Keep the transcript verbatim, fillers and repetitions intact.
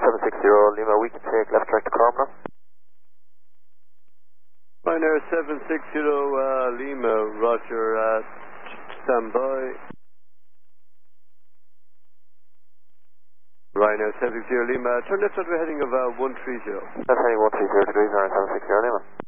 seven six zero Lima, we can take left track to Carmel. Ryanair seven six zero uh, Lima, roger, uh, stand by. Ryanair seven six zero Lima, turn left onto a heading of uh, one three zero. That's heading one three zero degrees, Ryanair seven six zero Lima.